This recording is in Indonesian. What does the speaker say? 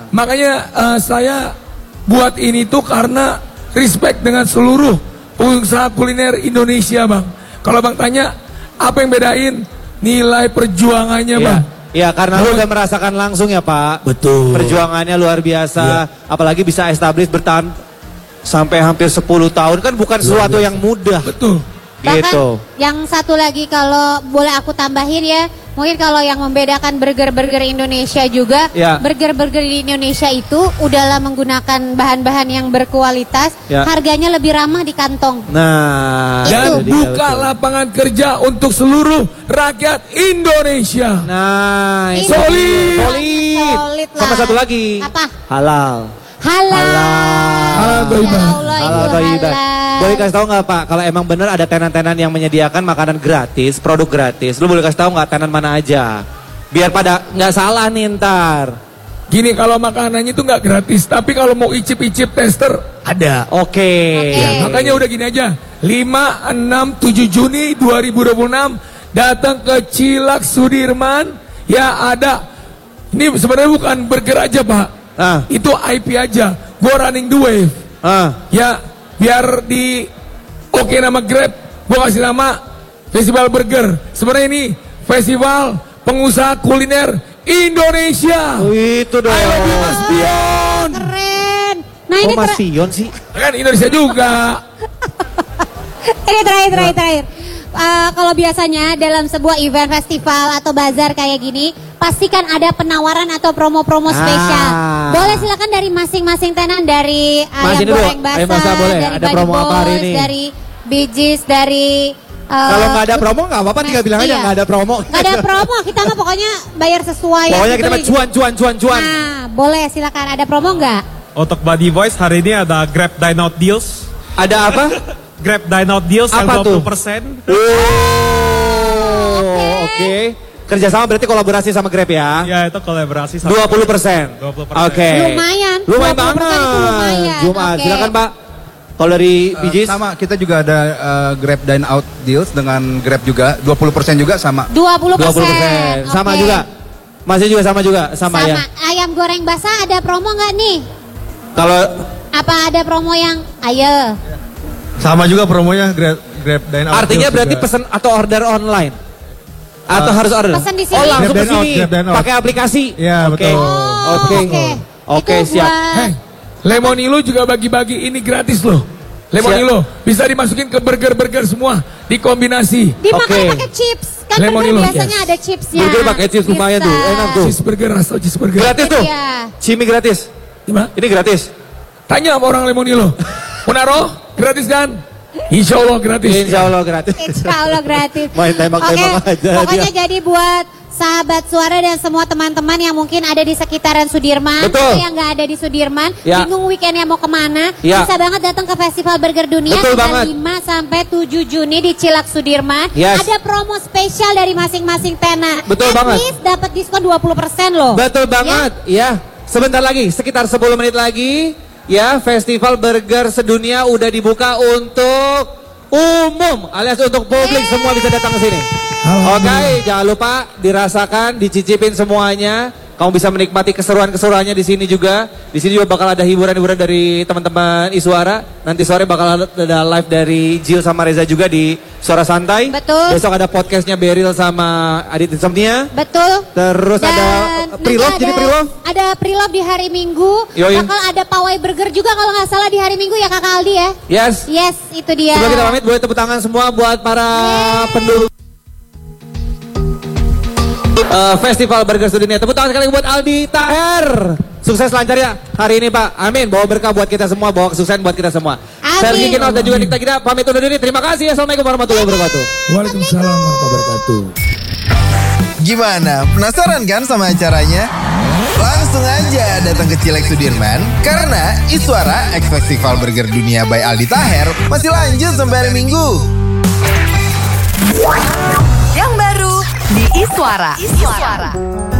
makanya saya buat ini tuh karena respect dengan seluruh pengusaha kuliner Indonesia, Bang. Kalau Bang tanya, apa yang bedain? Nilai perjuangannya, Bang. Iya, karena lu udah merasakan langsung ya, Pak. Betul. Perjuangannya luar biasa, apalagi bisa establish bertahan sampai hampir 10 tahun kan bukan sesuatu yang mudah. Betul. Bahkan Gitu. yang satu lagi kalau boleh aku tambahin ya, mungkin kalau yang membedakan burger-burger Indonesia juga, Ya. burger-burger di Indonesia itu udahlah menggunakan bahan-bahan yang berkualitas, Ya. harganya lebih ramah di kantong. Nah, Dan itu dia, buka betul. lapangan kerja untuk seluruh rakyat Indonesia. Nah, Ini Solid. Solid lah. Sama satu lagi. Apa? Halal. Halal. Halal thayyibah. Ya Allah, Halal itu thayyibah. halal. Boleh kasih tahu nggak, Pak, kalau emang bener ada tenan-tenan yang menyediakan makanan gratis, produk gratis, lu boleh kasih tahu nggak tenan mana aja? Biar pada nggak salah nih ntar. Gini, kalau makanannya itu nggak gratis, tapi kalau mau icip-icip tester ada. Oke. Ya, makanya udah gini aja. 5, 6, 7 Juni 2026 datang ke Cilak Sudirman. Ya ada. Ini sebenarnya bukan burger aja, Pak. Ah. Itu IP aja. Gue running the wave. Ya, biar di oke nama Grab, gue kasih nama Festival Burger. Sebenarnya ini festival pengusaha kuliner Indonesia. Itu dong. I love you, Mas Dion. Keren. Nah Kok ini Mas Sion sih? Kan Indonesia juga. ini terakhir. Kalau biasanya dalam sebuah event festival atau bazar kayak gini, pastikan ada penawaran atau promo-promo spesial. Boleh silakan dari masing-masing tenan, dari ayam ini goreng dulu, ayam basah basah, boleh. dari Ada Buddy promo apa hari Boys, ini? dari Bee Gees, dari Kalau nggak ada promo nggak apa-apa, tinggal bilang aja iya. nggak ada promo. Nggak ada promo, kita mah pokoknya bayar sesuai. yang Pokoknya kita dibeli. mah cuan. Nah, boleh silakan, ada promo nggak? Untuk Buddy Boys hari ini ada Grab Dine Out Deals. Ada apa? Grab Dine Out Deals yang Apa tuh? 20%. Oke. Kerjasama berarti kolaborasi sama Grab ya? Ya, itu kolaborasi sama 20%. 20%. Oke. Lumayan. Lumayan 20% banget. itu lumayan. Jumat. Oke. Silakan Pak. Kalau dari Bijis? Sama, kita juga ada Grab Dine Out Deals dengan Grab juga, 20% juga sama. 20%. 20%. Sama Oke. juga. Masih juga sama ya. Ayam goreng basah ada promo nggak nih? Kalau Apa ada promo yang ayo? Sama juga promonya Grab Dine Out. artinya Deals berarti juga. pesan atau order online? Atau harus order? Pesan di sini. Oh, langsung Grab ke Dine Out, sini. Grab Dine Out. Pakai aplikasi. Iya, Oke. betul. Oke. Oke, Itu siap. buat- Hei, Lemonilo juga bagi-bagi ini gratis loh. Lemonilo bisa dimasukin ke burger-burger semua, dikombinasi. Dimakan Oke. pakai chips. Kan Lemonilo, burger biasanya yes. ada chipsnya. Burger pakai chips lumayan tuh, enak tuh. Cheeseburger atau cheeseburger. Gratis tuh. Iya. Cimi gratis. Gimana? Ini gratis. Tanya sama orang Lemonilo. Munaro, gratis kan? Insya Allah gratis. Insya Allah gratis. Insya Allah gratis. Main tembak-tembak aja Pokoknya dia. jadi buat sahabat suara dan semua teman-teman yang mungkin ada di sekitaran Sudirman, Betul. atau yang nggak ada di Sudirman, Ya. bingung weekendnya mau kemana, Ya. bisa banget datang ke Festival Burger Dunia Betul tanggal banget. 5 sampai 7 Juni di Cilak Sudirman. Yes. Ada promo spesial dari masing-masing tenan. Betul At banget. least dapat diskon 20% loh. Betul banget. Ya. Sebentar lagi, sekitar 10 menit lagi. Ya, Festival Burger Sedunia udah dibuka untuk umum alias untuk publik, semua bisa datang ke sini. Oke, jangan lupa dirasakan, dicicipin semuanya. Kamu bisa menikmati keseruan-keseruannya di sini juga. Di sini juga bakal ada hiburan-hiburan dari teman-teman Iswara. Nanti sore bakal ada live dari Jill sama Reza juga di Suara Santai. Betul. Besok ada podcastnya Beril sama Adit Insomnia. Betul. Terus ada nanti pre-love, jadi pre-love. Ada pre-love di hari Minggu. Yoi. Bakal ada pawai burger juga kalau nggak salah di hari Minggu ya Kakak Aldi ya. Yes. Yes, itu dia. Sebelum kita pamit, boleh tepuk tangan semua buat para pendukung Festival Burger Sedunia. Tepuk tangan sekali buat Aldi Taher. Sukses lancar ya hari ini Pak. Amin. Bawa berkah buat kita semua, bawa kesuksesan buat kita semua. Amin. Sergi Kinot dan juga Dikta kita pamit undur diri. Terima kasih. Assalamualaikum warahmatullahi wabarakatuh. Waalaikumsalam warahmatullahi wabarakatuh. Gimana? Penasaran kan sama acaranya? Langsung aja datang ke Cilek Sudirman karena Iswara X Festival Burger Dunia by Aldi Taher masih lanjut sampai hari Minggu. Yang baru di Iswara.